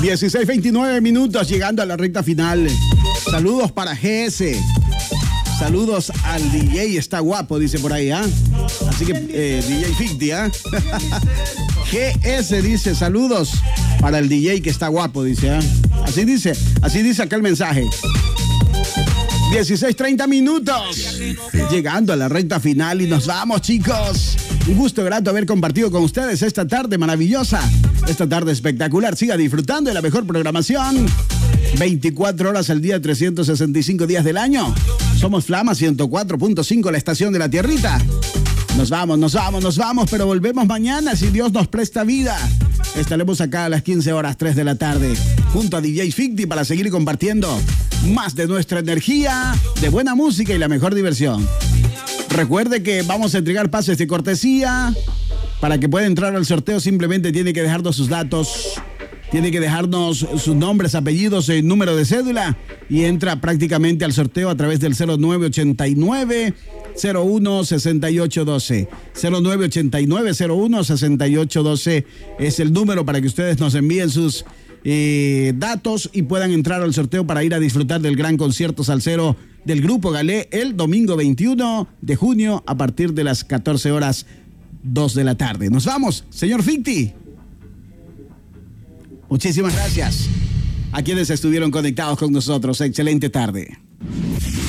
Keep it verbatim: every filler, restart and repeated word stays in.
dieciséis veintinueve minutos, llegando a la recta final. Saludos para G S. Saludos al D J, está guapo, dice por ahí, ¿ah? ¿eh? Así que, eh, D J Ficti, ¿ah? ¿eh? G S dice, saludos para el D J que está guapo, dice, ¿ah? ¿eh? Así dice, así dice acá el mensaje. dieciséis treinta minutos. Llegando a la recta final y nos vamos, chicos. Un gusto grato haber compartido con ustedes esta tarde maravillosa. Esta tarde espectacular. Siga disfrutando de la mejor programación. veinticuatro horas al día, trescientos sesenta y cinco días del año. Somos Flama ciento cuatro punto cinco, la estación de la tierrita. Nos vamos, nos vamos, nos vamos, pero volvemos mañana si Dios nos presta vida. Estaremos acá a las quince horas, tres de la tarde, junto a D J Ficti para seguir compartiendo más de nuestra energía, de buena música y la mejor diversión. Recuerde que vamos a entregar pases de cortesía. Para que pueda entrar al sorteo simplemente tiene que dejarnos sus datos, tiene que dejarnos sus nombres, apellidos, el número de cédula y entra prácticamente al sorteo a través del cero nueve ochenta y nueve, cero uno, sesenta y ocho doce. cero nueve ochenta y nueve, cero uno, sesenta y ocho doce es el número para que ustedes nos envíen sus eh, datos y puedan entrar al sorteo para ir a disfrutar del gran concierto salsero del Grupo Galé el domingo veintiuno de junio a partir de las catorce horas dos de la tarde. Nos vamos, señor Ficti. Muchísimas gracias a quienes estuvieron conectados con nosotros. Excelente tarde.